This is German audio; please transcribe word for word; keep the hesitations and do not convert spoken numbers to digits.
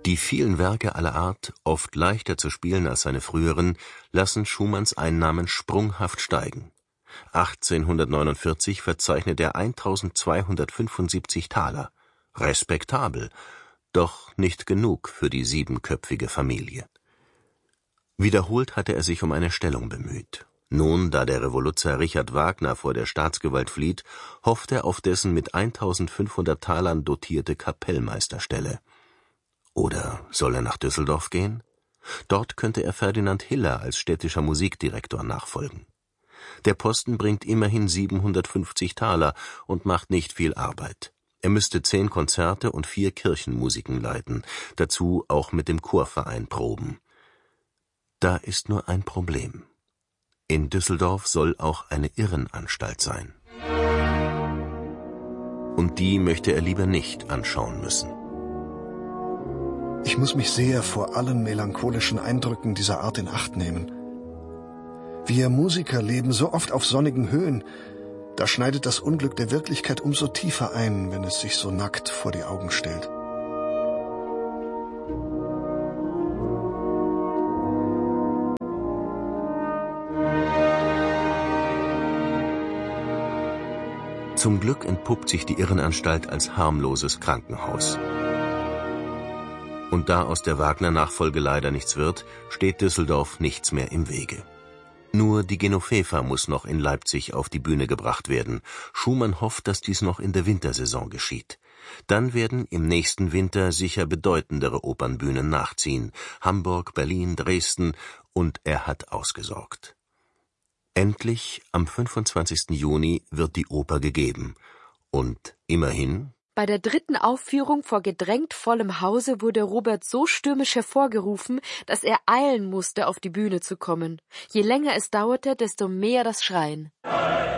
Die vielen Werke aller Art, oft leichter zu spielen als seine früheren, lassen Schumanns Einnahmen sprunghaft steigen. achtzehnhundertneunundvierzig verzeichnet er eintausendzweihundertfünfundsiebzig Taler. Respektabel, doch nicht genug für die siebenköpfige Familie. Wiederholt hatte er sich um eine Stellung bemüht. Nun, da der Revoluzzer Richard Wagner vor der Staatsgewalt flieht, hofft er auf dessen mit eintausendfünfhundert Talern dotierte Kapellmeisterstelle. Oder soll er nach Düsseldorf gehen? Dort könnte er Ferdinand Hiller als städtischer Musikdirektor nachfolgen. Der Posten bringt immerhin siebenhundertfünfzig Taler und macht nicht viel Arbeit. Er müsste zehn Konzerte und vier Kirchenmusiken leiten, dazu auch mit dem Chorverein proben. Da ist nur ein Problem. In Düsseldorf soll auch eine Irrenanstalt sein. Und die möchte er lieber nicht anschauen müssen. Ich muss mich sehr vor allen melancholischen Eindrücken dieser Art in Acht nehmen. Wir Musiker leben so oft auf sonnigen Höhen, da schneidet das Unglück der Wirklichkeit umso tiefer ein, wenn es sich so nackt vor die Augen stellt. Zum Glück entpuppt sich die Irrenanstalt als harmloses Krankenhaus. Und da aus der Wagner-Nachfolge leider nichts wird, steht Düsseldorf nichts mehr im Wege. Nur die Genoveva muss noch in Leipzig auf die Bühne gebracht werden. Schumann hofft, dass dies noch in der Wintersaison geschieht. Dann werden im nächsten Winter sicher bedeutendere Opernbühnen nachziehen. Hamburg, Berlin, Dresden, und er hat ausgesorgt. Endlich, am fünfundzwanzigsten Juni, wird die Oper gegeben. Und immerhin... Bei der dritten Aufführung vor gedrängt vollem Hause wurde Robert so stürmisch hervorgerufen, dass er eilen musste, auf die Bühne zu kommen. Je länger es dauerte, desto mehr das Schreien.